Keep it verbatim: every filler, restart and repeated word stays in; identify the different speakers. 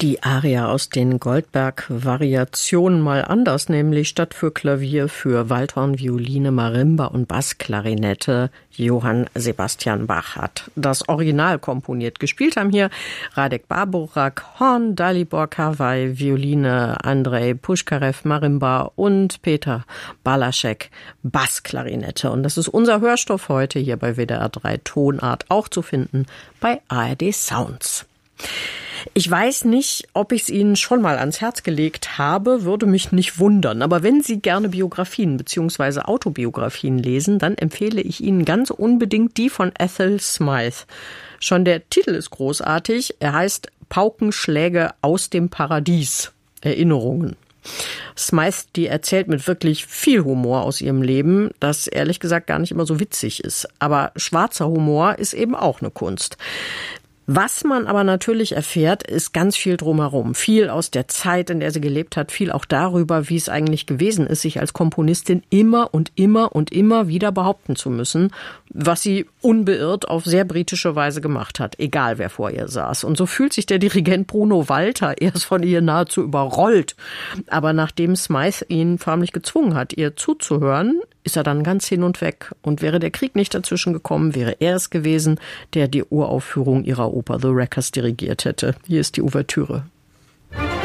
Speaker 1: Die Aria aus den Goldberg-Variationen mal anders, nämlich statt für Klavier, für Waldhorn, Violine, Marimba und Bassklarinette Johann Sebastian Bach hat das Original komponiert. Gespielt haben hier Radek Báborak, Horn, Dalibor Karwai, Violine, Andrei Puschkarev, Marimba und Peter Balaschek, Bassklarinette. Und das ist unser Hörstoff heute hier bei W D R drei Tonart, auch zu finden bei A R D Sounds. Ich weiß nicht, ob ich es Ihnen schon mal ans Herz gelegt habe, würde mich nicht wundern. Aber wenn Sie gerne Biografien bzw. Autobiografien lesen, dann empfehle ich Ihnen ganz unbedingt die von Ethel Smyth. Schon der Titel ist großartig. Er heißt Paukenschläge aus dem Paradies. Erinnerungen. Smyth, die erzählt mit wirklich viel Humor aus ihrem Leben, das ehrlich gesagt gar nicht immer so witzig ist. Aber schwarzer Humor ist eben auch eine Kunst. Was man aber natürlich erfährt, ist ganz viel drumherum. Viel aus der Zeit, in der sie gelebt hat, viel auch darüber, wie es eigentlich gewesen ist, sich als Komponistin immer und immer und immer wieder behaupten zu müssen, was sie unbeirrt auf sehr britische Weise gemacht hat, egal wer vor ihr saß. Und so fühlt sich der Dirigent Bruno Walter erst von ihr nahezu überrollt. Aber nachdem Smyth ihn förmlich gezwungen hat, ihr zuzuhören, ist er dann ganz hin und weg. Und wäre der Krieg nicht dazwischen gekommen, wäre er es gewesen, der die Uraufführung ihrer Oper The Wreckers dirigiert hätte. Hier ist die Ouvertüre.